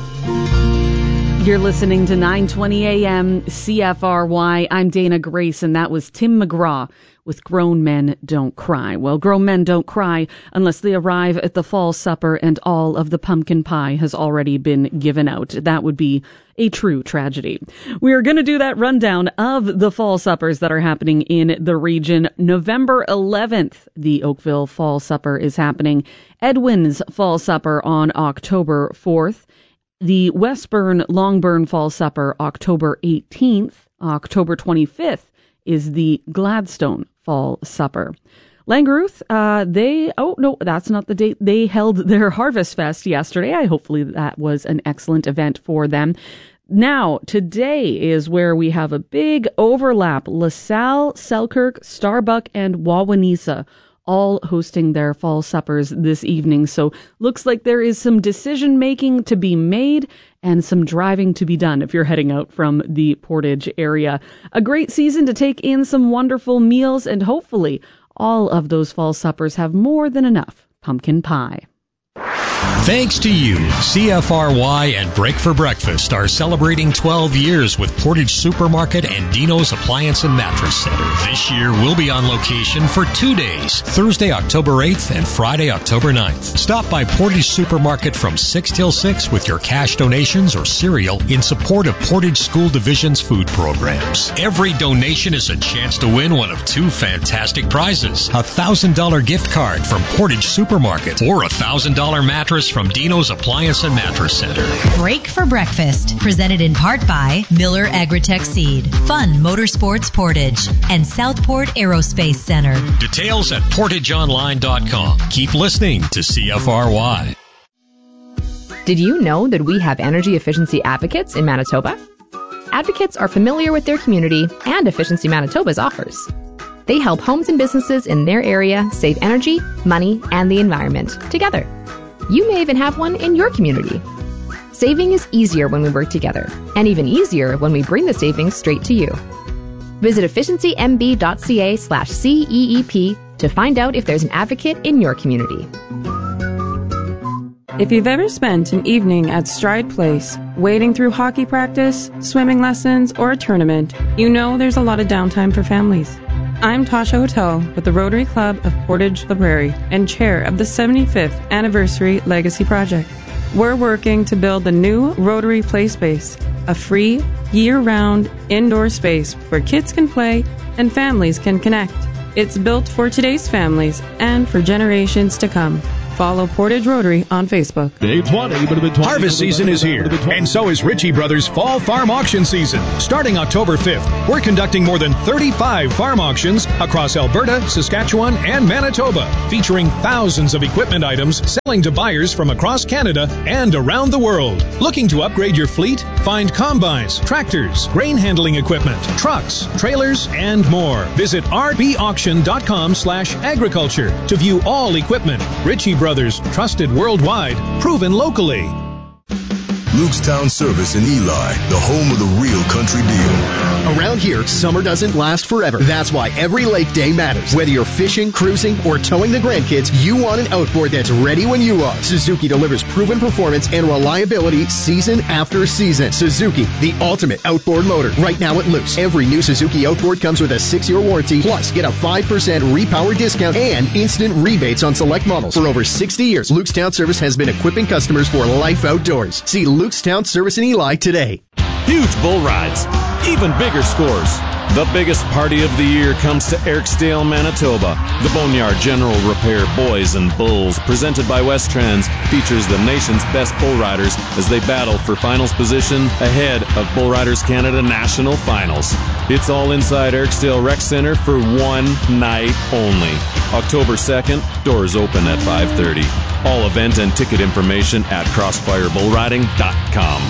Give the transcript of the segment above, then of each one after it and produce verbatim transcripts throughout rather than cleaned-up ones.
You're listening to nine twenty A M C F R Y. I'm Dana Grace, and that was Tim McGraw with Grown Men Don't Cry. Well, grown men don't cry unless they arrive at the fall supper and all of the pumpkin pie has already been given out. That would be a true tragedy. We are going to do that rundown of the fall suppers that are happening in the region. November eleventh, the Oakville Fall Supper is happening. Edwin's Fall Supper on October fourth. The Westburn Longburn Fall Supper, October eighteenth. October twenty-fifth is the Gladstone Fall Supper. Langeruth, uh, they, oh no, that's not the date. They held their Harvest Fest yesterday. I hopefully that was an excellent event for them. Now, today is where we have a big overlap. LaSalle, Selkirk, Starbuck, and Wawonisa all hosting their fall suppers this evening. So looks like there is some decision making to be made and some driving to be done if you're heading out from the Portage area. A great season to take in some wonderful meals, and hopefully all of those fall suppers have more than enough pumpkin pie. Thanks to you, C F R Y and Break for Breakfast are celebrating twelve years with Portage Supermarket and Dino's Appliance and Mattress Center. This year, we'll be on location for two days, Thursday, October eighth and Friday, October ninth. Stop by Portage Supermarket from six till six with your cash donations or cereal in support of Portage School Division's food programs. Every donation is a chance to win one of two fantastic prizes, a one thousand dollars gift card from Portage Supermarket or a one thousand dollars mattress from Dino's Appliance and Mattress Center. Break for Breakfast, presented in part by Miller Agritech Seed, Fun Motorsports Portage, and Southport Aerospace Center. Details at portage online dot com. Keep listening to C F R Y. Did you know that we have energy efficiency advocates in Manitoba? Advocates are familiar with their community and Efficiency Manitoba's offers. They help homes and businesses in their area save energy, money, and the environment together. You may even have one in your community. Saving is easier when we work together, and even easier when we bring the savings straight to you. Visit efficiency m b dot c a slash C E E P to find out if there's an advocate in your community. If you've ever spent an evening at Stride Place, wading through hockey practice, swimming lessons, or a tournament, you know there's a lot of downtime for families. I'm Tasha Hotel with the Rotary Club of Portage La Prairie and chair of the seventy-fifth Anniversary Legacy Project. We're working to build the new Rotary Play Space, a free, year-round indoor space where kids can play and families can connect. It's built for today's families and for generations to come. Follow Portage Rotary on Facebook. Harvest season is here, and so is Ritchie Brothers Fall Farm Auction Season. Starting October fifth, we're conducting more than thirty-five farm auctions across Alberta, Saskatchewan, and Manitoba, featuring thousands of equipment items selling to buyers from across Canada and around the world. Looking to upgrade your fleet? Find combines, tractors, grain handling equipment, trucks, trailers, and more. Visit r b auction dot com slash agriculture to view all equipment. Ritchie Brothers, trusted worldwide, proven locally. Lukestown Service in Eli, the home of the real country deal. Around here, summer doesn't last forever. That's why every lake day matters. Whether you're fishing, cruising, or towing the grandkids, you want an outboard that's ready when you are. Suzuki delivers proven performance and reliability season after season. Suzuki, the ultimate outboard motor. Right now at Luke's, every new Suzuki outboard comes with a six-year warranty, plus get a five percent repower discount and instant rebates on select models. For over sixty years, Lukestown Service has been equipping customers for life outdoors. See Lukestown Service in Eli today. Huge bull rides, even bigger scores. The biggest party of the year comes to Ericasdale, Manitoba. The Boneyard General Repair Boys and Bulls, presented by Westrans, features the nation's best bull riders as they battle for finals position ahead of Bull Riders Canada National Finals. It's all inside Ericasdale Rec Center for one night only. October second, doors open at five thirty. All event and ticket information at crossfire bull riding dot com.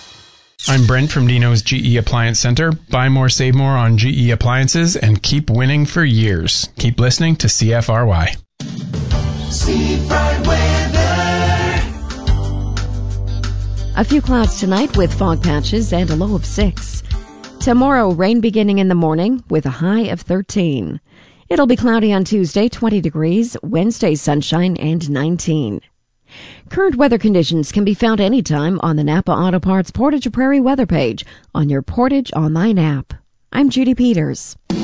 I'm Brent from Dino's G E Appliance Center. Buy more, save more on G E appliances and keep winning for years. Keep listening to C F R Y. Seafront weather. A few clouds tonight with fog patches and a low of six. Tomorrow, rain beginning in the morning with a high of thirteen. It'll be cloudy on Tuesday, twenty degrees. Wednesday, sunshine and nineteen. Current weather conditions can be found anytime on the Napa Auto Parts Portage Prairie weather page on your Portage Online app. I'm Judy Peters.